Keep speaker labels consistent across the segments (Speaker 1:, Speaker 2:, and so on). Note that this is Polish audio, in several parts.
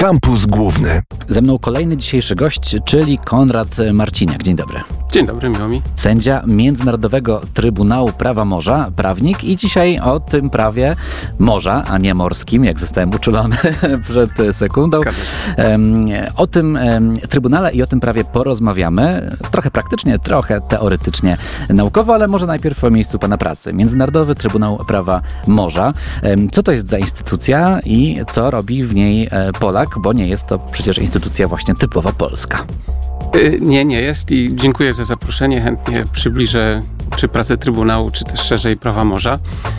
Speaker 1: Kampus Główny.
Speaker 2: Ze mną kolejny dzisiejszy gość, czyli Konrad Marciniak. Dzień dobry.
Speaker 3: Dzień dobry, miło mi.
Speaker 2: Sędzia Międzynarodowego Trybunału Prawa Morza, prawnik i dzisiaj o tym prawie morza, a nie morskim, jak zostałem uczulony przed sekundą. O tym Trybunale i o tym prawie porozmawiamy. Trochę praktycznie, trochę teoretycznie, naukowo, ale może najpierw o miejscu pana pracy. Międzynarodowy Trybunał Prawa Morza. Co to jest za instytucja i co robi w niej Polak, bo nie jest to przecież instytucja właśnie typowo polska.
Speaker 3: Nie jest i dziękuję za zaproszenie. Chętnie przybliżę czy pracę Trybunału, czy też szerzej prawa morza.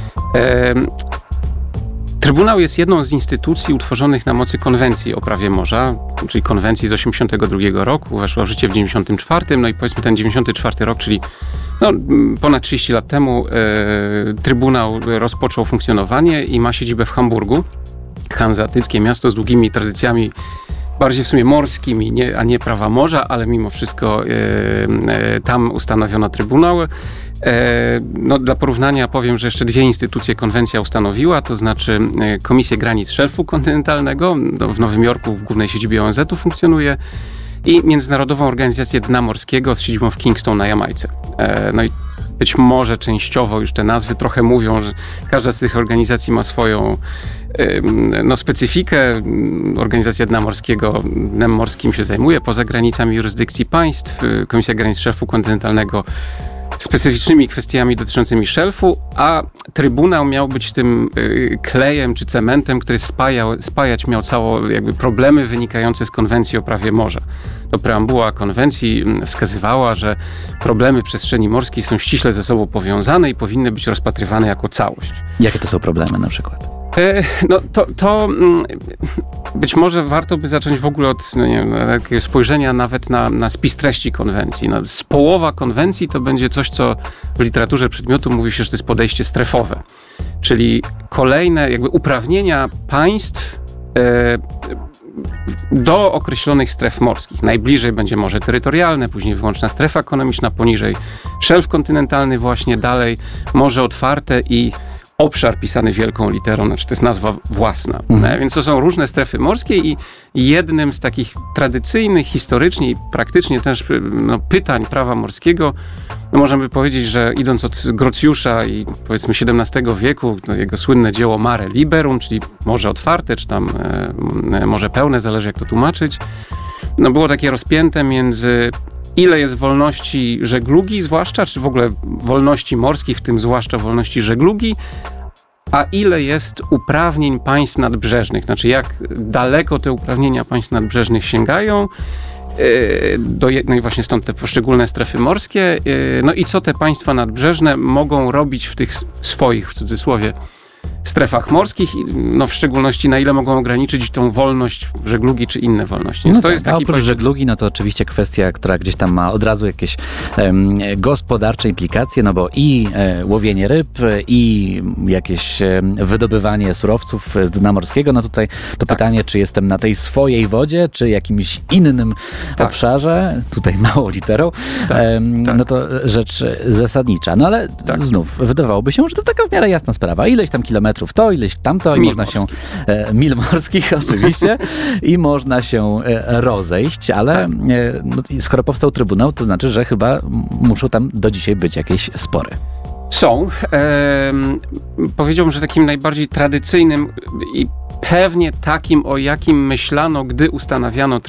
Speaker 3: Trybunał jest jedną z instytucji utworzonych na mocy konwencji o prawie morza, czyli konwencji z 1982 roku, weszła w życie w 1994, no i powiedzmy ten 1994 rok, czyli ponad 30 lat temu Trybunał rozpoczął funkcjonowanie i ma siedzibę w Hamburgu. Hanzeatyckie miasto z długimi tradycjami, bardziej w sumie morskimi, a nie prawa morza, ale mimo wszystko tam ustanowiono Trybunał. Dla porównania powiem, że jeszcze dwie instytucje konwencja ustanowiła, to znaczy Komisję Granic Szelfu Kontynentalnego, w Nowym Jorku w głównej siedzibie ONZ-u funkcjonuje, i Międzynarodową Organizację Dna Morskiego z siedzibą w Kingston na Jamajce. I być może częściowo już te nazwy trochę mówią, że każda z tych organizacji ma swoją specyfikę. Organizacja Dna Morskiego dnem morskim się zajmuje poza granicami jurysdykcji państw. Komisja Granic Szelfu Kontynentalnego specyficznymi kwestiami dotyczącymi szelfu, a Trybunał miał być tym klejem czy cementem, który spajać miał całe problemy wynikające z konwencji o prawie morza. Preambuła konwencji wskazywała, że problemy przestrzeni morskiej są ściśle ze sobą powiązane i powinny być rozpatrywane jako całość.
Speaker 2: Jakie to są problemy na przykład?
Speaker 3: Być może warto by zacząć w ogóle od takiego spojrzenia nawet na spis treści konwencji. Z połowa konwencji to będzie coś, co w literaturze przedmiotu mówi się, że to jest podejście strefowe. Czyli kolejne uprawnienia państw do określonych stref morskich. Najbliżej będzie morze terytorialne, później wyłączna strefa ekonomiczna, poniżej szelf kontynentalny, właśnie dalej morze otwarte i obszar pisany wielką literą, to jest nazwa własna. Więc to są różne strefy morskie i jednym z takich tradycyjnych, historycznie i praktycznie też pytań prawa morskiego, możemy powiedzieć, że idąc od Grocjusza i powiedzmy XVII wieku, jego słynne dzieło Mare Liberum, czyli morze otwarte, czy tam morze pełne, zależy jak to tłumaczyć, było takie rozpięte między ile jest wolności żeglugi zwłaszcza, czy w ogóle wolności morskich, w tym zwłaszcza wolności żeglugi, a ile jest uprawnień państw nadbrzeżnych. Znaczy jak daleko te uprawnienia państw nadbrzeżnych sięgają, i właśnie stąd te poszczególne strefy morskie, i co te państwa nadbrzeżne mogą robić w tych swoich, w cudzysłowie, strefach morskich, w szczególności na ile mogą ograniczyć tą wolność żeglugi czy inne wolności. Więc to jest taki
Speaker 2: oprócz żeglugi, to oczywiście kwestia, która gdzieś tam ma od razu jakieś gospodarcze implikacje, bo i łowienie ryb, i jakieś wydobywanie surowców z dna morskiego. Tutaj to pytanie, czy jestem na tej swojej wodzie, czy jakimś innym obszarze, tutaj małą literą, to rzecz zasadnicza. Ale znów wydawałoby się, że to taka w miarę jasna sprawa. Ileś tam kilometrów to, ileś tamto i można się mil morskich oczywiście i można się rozejść, ale skoro powstał Trybunał, to znaczy, że chyba muszą tam do dzisiaj być jakieś spory.
Speaker 3: Są. Powiedziałbym, że takim najbardziej tradycyjnym i pewnie takim, o jakim myślano, gdy ustanawiano